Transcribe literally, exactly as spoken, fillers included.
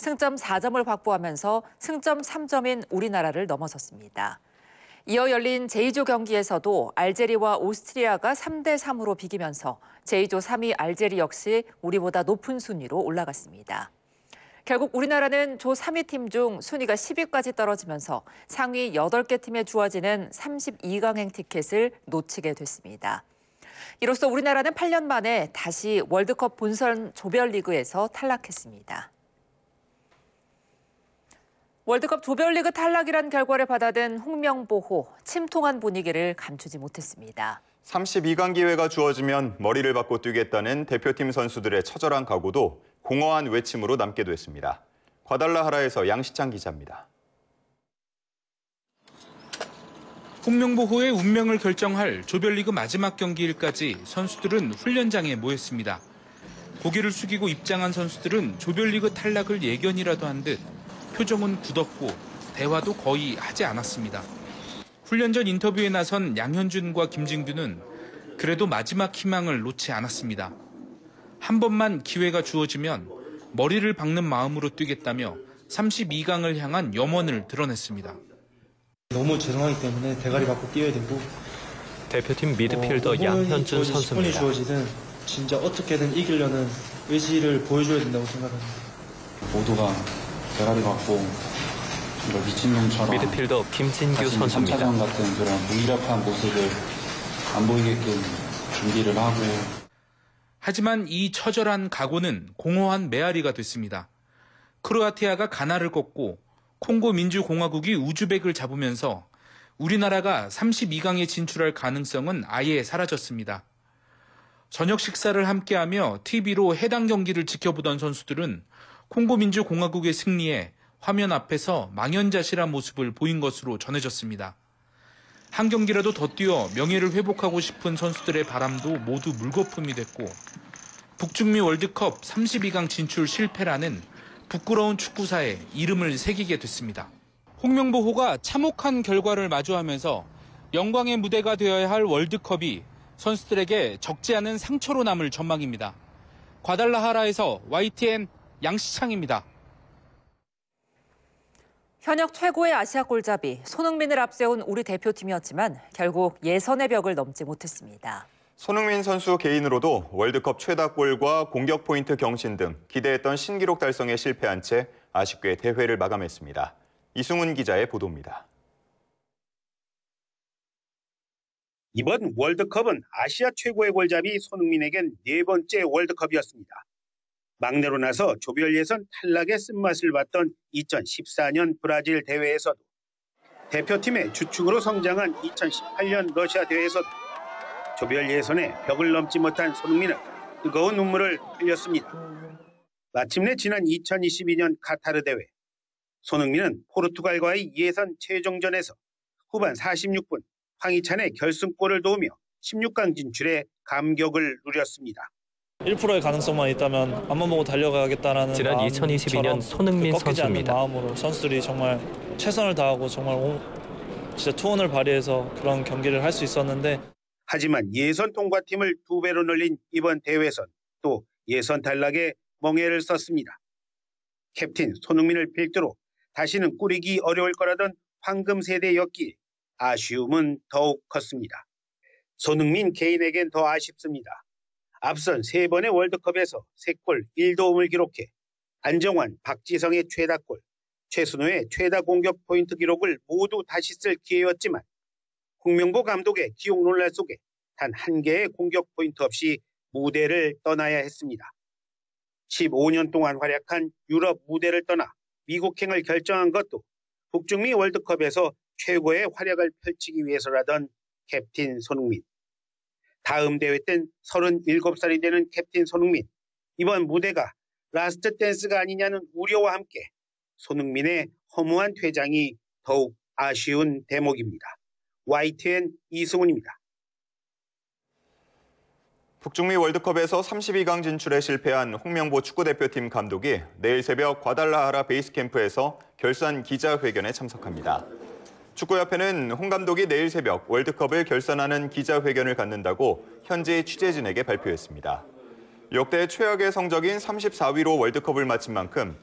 승점 사 점을 확보하면서 승점 삼 점인 우리나라를 넘어섰습니다. 이어 열린 제이조 경기에서도 알제리와 오스트리아가 삼 대 삼으로 비기면서 제이조 삼 위 알제리 역시 우리보다 높은 순위로 올라갔습니다. 결국 우리나라는 조 삼 위 팀 중 순위가 십 위까지 떨어지면서 상위 여덟 개 팀에 주어지는 삼십이 강행 티켓을 놓치게 됐습니다. 이로써 우리나라는 팔 년 만에 다시 월드컵 본선 조별리그에서 탈락했습니다. 월드컵 조별리그 탈락이란 결과를 받아든 홍명보호, 침통한 분위기를 감추지 못했습니다. 삼십이 강 기회가 주어지면 머리를 받고 뛰겠다는 대표팀 선수들의 처절한 각오도 공허한 외침으로 남게 됐습니다. 과달라하라에서 양시창 기자입니다. 홍명보호의 운명을 결정할 조별리그 마지막 경기일까지 선수들은 훈련장에 모였습니다. 고개를 숙이고 입장한 선수들은 조별리그 탈락을 예견이라도 한 듯 표정은 굳었고 대화도 거의 하지 않았습니다. 훈련 전 인터뷰에 나선 양현준과 김진규는 그래도 마지막 희망을 놓지 않았습니다. 한 번만 기회가 주어지면 머리를 박는 마음으로 뛰겠다며 삼십이 강을 향한 염원을 드러냈습니다. 너무 죄송하기 때문에 대가리 받고 뛰어야 되고 대표팀 미드필더 어, 양현준 주어지든, 선수입니다. 십 분이 주어지든 진짜 어떻게든 이기려는 의지를 보여줘야 된다고 생각합니다. 모두가 대가리 받고 정말 미친놈처럼 미드필더 김진규 선수입니다. 삼 차전 같은 그런 무기력한 모습을 안 보이게끔 준비를 하고. 하지만 이 처절한 각오는 공허한 메아리가 됐습니다. 크로아티아가 가나를 꺾고 콩고 민주공화국이 우즈벡을 잡으면서 우리나라가 삼십이 강에 진출할 가능성은 아예 사라졌습니다. 저녁 식사를 함께하며 티비로 해당 경기를 지켜보던 선수들은 콩고 민주공화국의 승리에 화면 앞에서 망연자실한 모습을 보인 것으로 전해졌습니다. 한 경기라도 더 뛰어 명예를 회복하고 싶은 선수들의 바람도 모두 물거품이 됐고 북중미 월드컵 삼십이 강 진출 실패라는 부끄러운 축구사에 이름을 새기게 됐습니다. 홍명보호가 참혹한 결과를 마주하면서 영광의 무대가 되어야 할 월드컵이 선수들에게 적지 않은 상처로 남을 전망입니다. 과달라하라에서 와이티엔 양시창입니다. 현역 최고의 아시아 골잡이 손흥민을 앞세운 우리 대표팀이었지만 결국 예선의 벽을 넘지 못했습니다. 손흥민 선수 개인으로도 월드컵 최다골과 공격 포인트 경신 등 기대했던 신기록 달성에 실패한 채 아쉽게 대회를 마감했습니다. 이승훈 기자의 보도입니다. 이번 월드컵은 아시아 최고의 골잡이 손흥민에겐 네 번째 월드컵이었습니다. 막내로 나서 조별 예선 탈락의 쓴맛을 봤던 이천십사 년 브라질 대회에서도 대표팀의 주축으로 성장한 이천십팔 년 러시아 대회에서도 조별 예선에 벽을 넘지 못한 손흥민은 뜨거운 눈물을 흘렸습니다. 마침내 지난 이천이십이 년 카타르 대회 손흥민은 포르투갈과의 예선 최종전에서 후반 사십육 분 황희찬의 결승골을 도우며 십육 강 진출에 감격을 누렸습니다. 일 퍼센트의 가능성만 있다면 앞만 보고 달려가겠다라는 지난 이천이십이 년 손흥민 꺾이지 선수입니다. 않는 마음으로 선수들이 정말 최선을 다하고 정말 진짜 투혼을 발휘해서 그런 경기를 할 수 있었는데 하지만 예선 통과팀을 두 배로 늘린 이번 대회에선 또 예선 탈락에 멍해를 썼습니다. 캡틴 손흥민을 필두로 다시는 꾸리기 어려울 거라던 황금 세대였기에 아쉬움은 더욱 컸습니다. 손흥민 개인에겐 더 아쉽습니다. 앞선 세 번의 월드컵에서 세 골 일 도움을 기록해 안정환, 박지성의 최다골, 최순호의 최다 공격 포인트 기록을 모두 다시 쓸 기회였지만 홍명보 감독의 기용 논란 속에 단 한 개의 공격 포인트 없이 무대를 떠나야 했습니다. 십오 년 동안 활약한 유럽 무대를 떠나 미국행을 결정한 것도 북중미 월드컵에서 최고의 활약을 펼치기 위해서라던 캡틴 손흥민. 다음 대회 땐 서른일곱 살이 되는 캡틴 손흥민. 이번 무대가 라스트 댄스가 아니냐는 우려와 함께 손흥민의 허무한 퇴장이 더욱 아쉬운 대목입니다. 와이티엔 이승훈입니다. 북중미 월드컵에서 삼십이 강 진출에 실패한 홍명보 축구대표팀 감독이 내일 새벽 과달라하라 베이스캠프에서 결산 기자회견에 참석합니다. 축구협회는 홍 감독이 내일 새벽 월드컵을 결산하는 기자회견을 갖는다고 현지 취재진에게 발표했습니다. 역대 최악의 성적인 삼십사 위로 월드컵을 마친 만큼